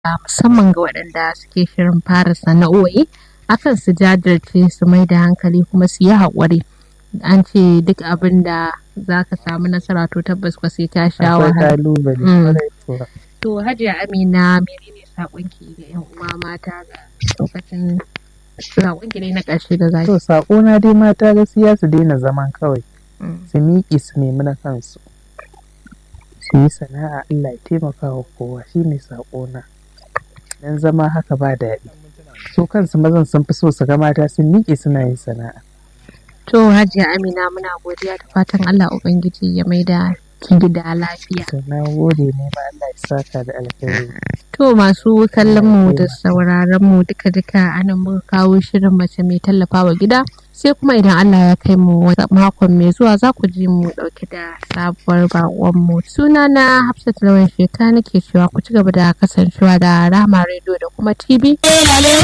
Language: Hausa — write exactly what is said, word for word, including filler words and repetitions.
musamman ga waɗanda suke shirin fara sana'o'i akan su jajirce su mai da hankali kuma su yi haƙuri. An ce duk abin da za ka samu nasara to tabbas ba sai ka sha wahala. To Hajiya Amina menene saƙonki ga 'yan uwa mata ga lokacin saƙonki dai na ƙarshe da zaki? To saƙona dai mata gaskiya su daina zaman kawai, su miƙe su nemi na kansu, su yi sana'a. Allah ya taimaka wa kowa, shine saƙona. Dan zama haka ba daɗi. Su kansu mazan sun fi so su ga mata sun miƙe suna yin sana'a. To Hajiya Amina muna godiya da fatan Allah Ubangiji ya maida ki gida lafiya. To na gode ne ma Allah ya saka da alheri. To masu kallon mu da sauraron mu duka duka anan muka kawo shirin mace mai tallafawa gida, sai kuma idan Allah ya kai mu wata makon mai zuwa za ku ji mu dauke da sabuwar bakon mu. Suna na Hafsat Lawan Sheka nake cewa ku ci gaba da kasancewa da Rahama Radio da kuma T V.